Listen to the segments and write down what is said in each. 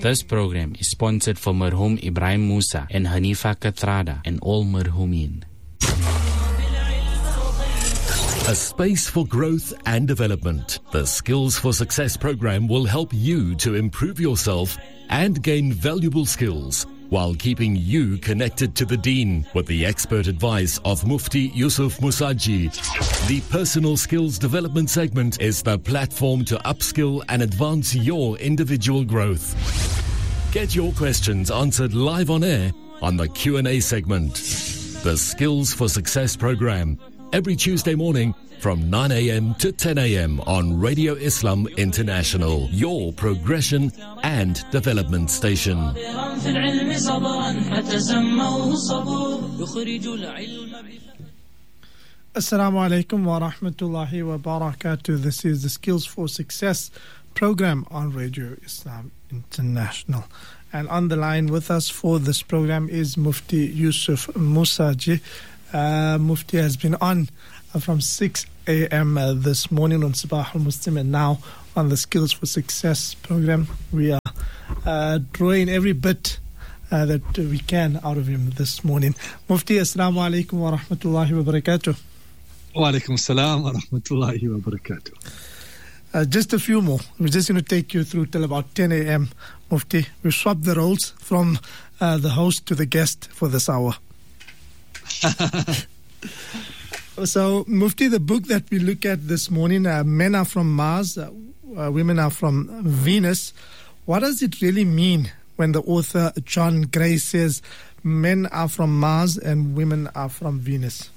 This program is sponsored for Marhum Ibrahim Musa and Hanifa Kathrada and all Marhumin. A space for growth and development. The Skills for Success program will help you to improve yourself and gain valuable skills while keeping you connected to the Deen with the expert advice of Mufti Yusuf Musaji. The Personal Skills Development segment is the platform to upskill and advance your individual growth. Get your questions answered live on air on the Q&A segment. The Skills for Success program, every Tuesday morning from 9 a.m. to 10 a.m. on Radio Islam International, your progression and development station. Assalamu alaikum wa rahmatullahi wa barakatuh. This is the Skills for Success program on Radio Islam International. And on the line with us for this program is Mufti Yusuf Musaji. Mufti has been on from 6 a.m. This morning on Sabah al-Muslim, and now on the Skills for Success program. We are drawing every bit that we can out of him this morning. Mufti, assalamu alaikum wa rahmatullahi wa barakatuh. Wa alaikum assalam wa rahmatullahi wa barakatuh. Just a few more. We're just going to take you through till about 10 a.m. Mufti. We swapped the roles from the host to the guest for this hour. So, Mufti, the book that we look at this morning, Men Are From Mars, Women Are From Venus. What does it really mean when the author John Gray says men are from Mars and women are from Venus?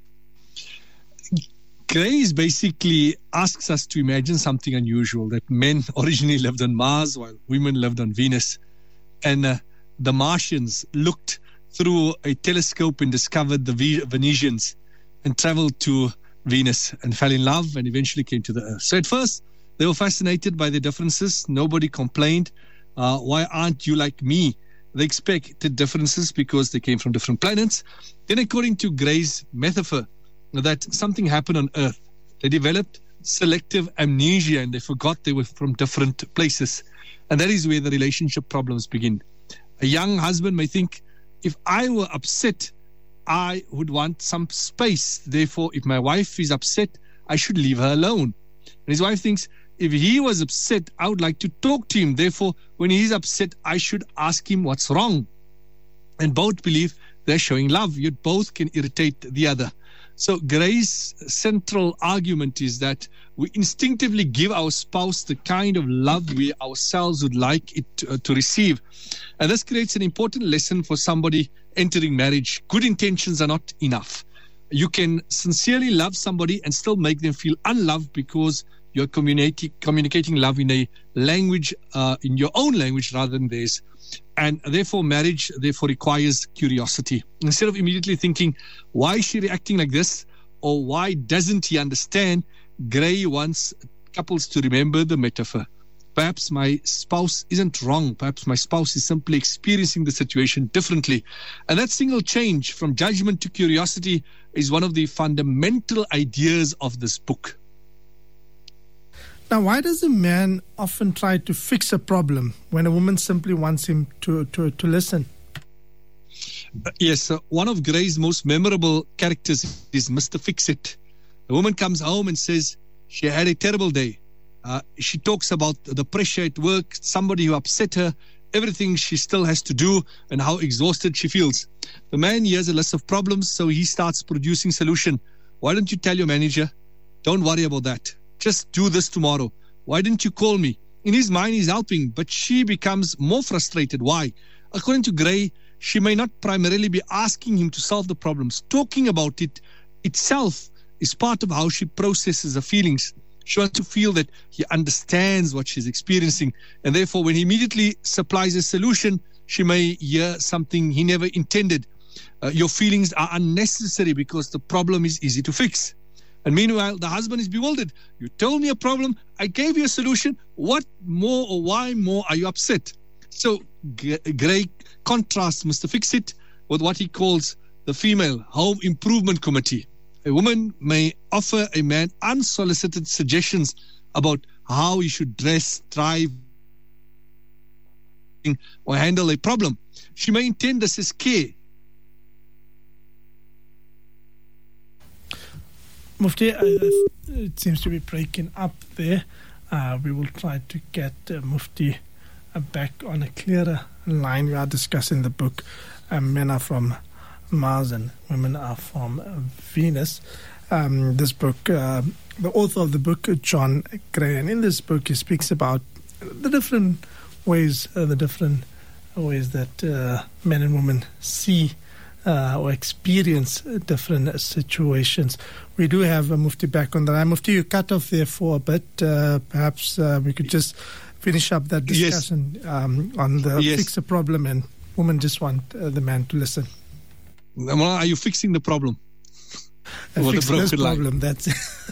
Gray basically asks us to imagine something unusual, that men originally lived on Mars while women lived on Venus. And the Martians looked through a telescope and discovered the Venetians and traveled to Venus and fell in love and eventually came to the Earth. So at first, they were fascinated by the differences. Nobody complained. Why aren't you like me? They expected differences because they came from different planets. Then, according to Gray's metaphor, that something happened on Earth. They developed selective amnesia and they forgot they were from different places. And that is where the relationship problems begin. A young husband may think, if I were upset, I would want some space. Therefore, if my wife is upset, I should leave her alone. And his wife thinks, if he was upset, I would like to talk to him. Therefore, when he's upset, I should ask him what's wrong. And both believe they're showing love, yet both can irritate the other. So Gray's central argument is that we instinctively give our spouse the kind of love we ourselves would like it to receive. And this creates an important lesson for somebody entering marriage. Good intentions are not enough. You can sincerely love somebody and still make them feel unloved because you're communicating love in a language, in your own language rather than theirs. And therefore, marriage requires curiosity. Instead of immediately thinking, why is she reacting like this? Or why doesn't he understand? Gray wants couples to remember the metaphor. Perhaps my spouse isn't wrong. Perhaps my spouse is simply experiencing the situation differently. And that single change from judgment to curiosity is one of the fundamental ideas of this book. Now, why does a man often try to fix a problem when a woman simply wants him to listen? Yes, one of Gray's most memorable characters is Mr. Fix-It. The woman comes home and says she had a terrible day. She talks about the pressure at work, somebody who upset her, everything she still has to do, and how exhausted she feels. The man hears a list of problems, so he starts producing solution. Why don't you tell your manager? Don't worry about that. Just do this tomorrow. Why didn't you call me? In his mind, he's helping, but she becomes more frustrated. Why? According to Gray, she may not primarily be asking him to solve the problems. Talking about it itself is part of how she processes her feelings. She wants to feel that he understands what she's experiencing. And therefore, when he immediately supplies a solution, she may hear something he never intended. Your feelings are unnecessary because the problem is easy to fix. And meanwhile, the husband is bewildered. You told me a problem. I gave you a solution. What more or why more are you upset? So Gray contrasts Mr. Fix-It with what he calls the female home improvement committee. A woman may offer a man unsolicited suggestions. suggestions about how he should dress, drive, or handle a problem. She may intend this as care. Mufti, it seems to be breaking up there. We will try to get Mufti back on a clearer line. We are discussing the book Men Are From Mars and Women Are From Venus. This book, the author of the book, John Gray, and in this book he speaks about the different ways that men and women see or experience different situations. We do have Mufti back on the line. Mufti, you cut off there for a bit. Perhaps we could just finish up that discussion on the fix the problem, and women just want the man to listen. Are you fixing the problem? Fix this problem, that's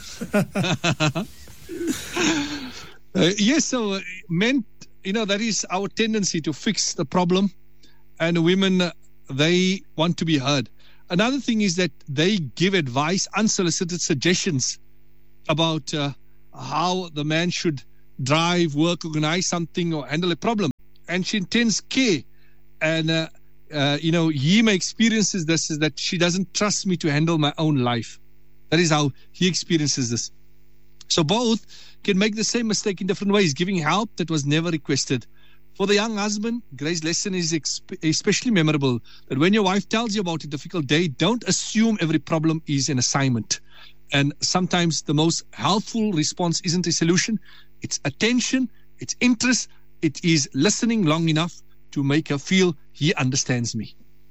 it. Yes, so men, that is our tendency to fix the problem, and women, they want to be heard. Another thing is that they give advice, unsolicited suggestions about how the man should drive, work, organize something, or handle a problem. And she intends care. And, he may experiences this is that she doesn't trust me to handle my own life. That is how he experiences this. So both can make the same mistake in different ways, giving help that was never requested. For the young husband, Gray's lesson is especially memorable, that when your wife tells you about a difficult day, don't assume every problem is an assignment. And sometimes the most helpful response isn't a solution. It's attention, it's interest, it is listening long enough to make her feel he understands me.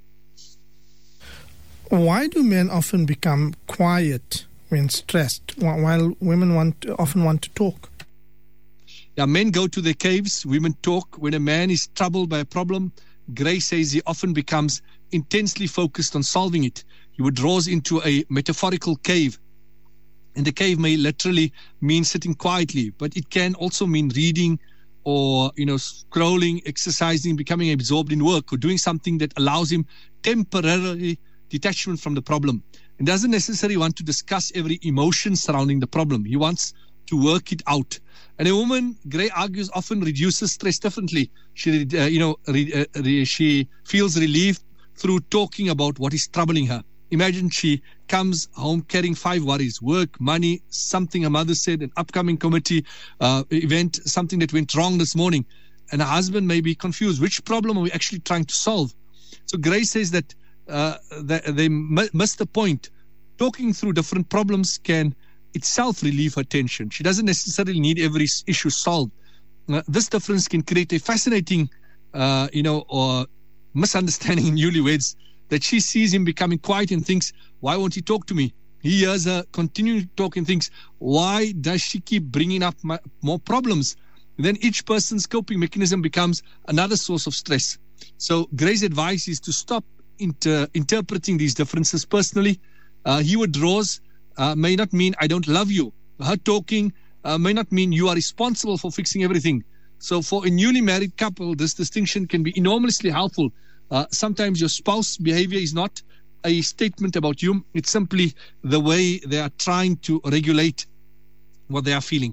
Why do men often become quiet when stressed, while women often want to talk? Yeah, men go to their caves, women talk. When a man is troubled by a problem, Gray says he often becomes intensely focused on solving it. He withdraws into a metaphorical cave. And the cave may literally mean sitting quietly, but it can also mean reading or, scrolling, exercising, becoming absorbed in work, or doing something that allows him temporarily detachment from the problem. He doesn't necessarily want to discuss every emotion surrounding the problem. He wants to work it out. And a woman, Gray argues, often reduces stress differently. She, she feels relief through talking about what is troubling her. Imagine she comes home carrying 5 worries: work, money, something her mother said, an upcoming committee event, something that went wrong this morning. And her husband may be confused. Which problem are we actually trying to solve? So Gray says that they miss the point. Talking through different problems can itself relieve her tension. She doesn't necessarily need every issue solved. This difference can create a fascinating, or misunderstanding in newlyweds, that she sees him becoming quiet and thinks, why won't he talk to me? He hears her continue to talk and thinks, why does she keep bringing up more problems? And then each person's coping mechanism becomes another source of stress. So Gray's advice is to stop interpreting these differences personally. He withdraws may not mean I don't love you. Her talking may not mean you are responsible for fixing everything. So for a newly married couple, this distinction can be enormously helpful. Sometimes your spouse's behavior is not a statement about you. It's simply the way they are trying to regulate what they are feeling.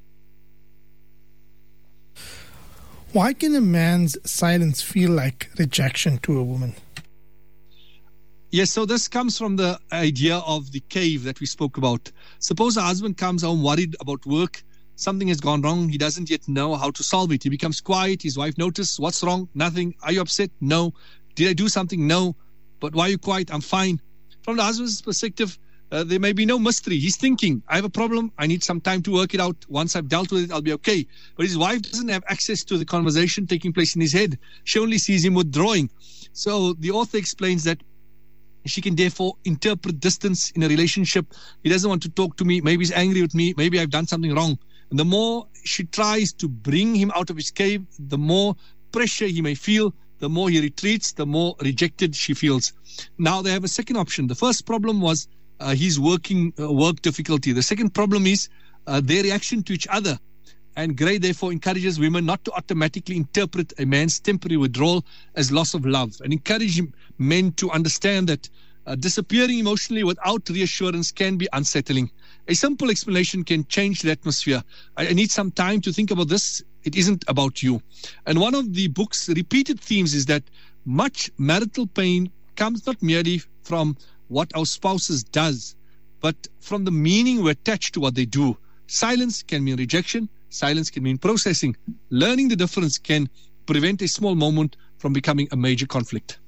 Why can a man's silence feel like rejection to a woman? Yes, so this comes from the idea of the cave that we spoke about. Suppose a husband comes home worried about work. Something has gone wrong. He doesn't yet know how to solve it. He becomes quiet. His wife notices. What's wrong? Nothing. Are you upset? No. Did I do something? No. But why are you quiet? I'm fine. From the husband's perspective, there may be no mystery. He's thinking, I have a problem. I need some time to work it out. Once I've dealt with it, I'll be okay. But his wife doesn't have access to the conversation taking place in his head. She only sees him withdrawing. So the author explains that she can therefore interpret distance in a relationship. He doesn't want to talk to me. Maybe he's angry with me. Maybe I've done something wrong. And the more she tries to bring him out of his cave, the more pressure he may feel, the more he retreats, the more rejected she feels. Now they have a second option. The first problem was his work difficulty. The second problem is their reaction to each other. And Gray therefore encourages women not to automatically interpret a man's temporary withdrawal as loss of love, and encourage men to understand that disappearing emotionally without reassurance can be unsettling. A simple explanation can change the atmosphere. I need some time to think about this. It isn't about you. And one of the book's repeated themes is that much marital pain comes not merely from what our spouses does, but from the meaning we attach to what they do. Silence can mean rejection. Silence can mean processing. Learning the difference can prevent a small moment from becoming a major conflict.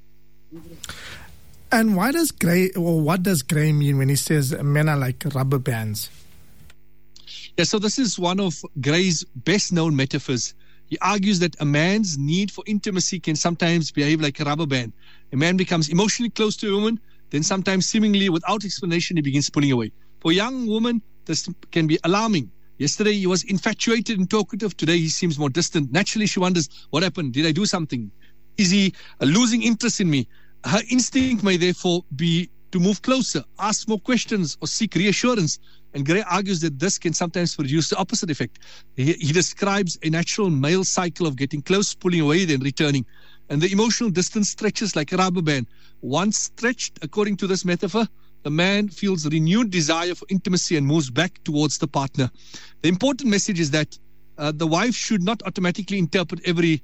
And what does Gray mean when he says men are like rubber bands? Yeah, so this is one of Gray's best-known metaphors. He argues that a man's need for intimacy can sometimes behave like a rubber band. A man becomes emotionally close to a woman, then sometimes seemingly without explanation, he begins pulling away. For a young woman, this can be alarming. Yesterday, he was infatuated and talkative. Today, he seems more distant. Naturally, she wonders, what happened? Did I do something? Is he losing interest in me? Her instinct may therefore be to move closer, ask more questions, or seek reassurance. And Gray argues that this can sometimes produce the opposite effect. He describes a natural male cycle of getting close, pulling away, then returning. And the emotional distance stretches like a rubber band. Once stretched, according to this metaphor, the man feels renewed desire for intimacy and moves back towards the partner. The important message is that the wife should not automatically interpret every